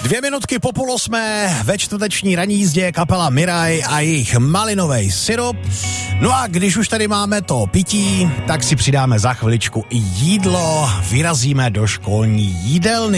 2 minutky po 7:30 ve čtvrteční ranní jízdě kapela Miraj a jejich malinový syrup. No a když už tady máme to pití, tak si přidáme za chviličku i jídlo. Vyrazíme do školní jídelny.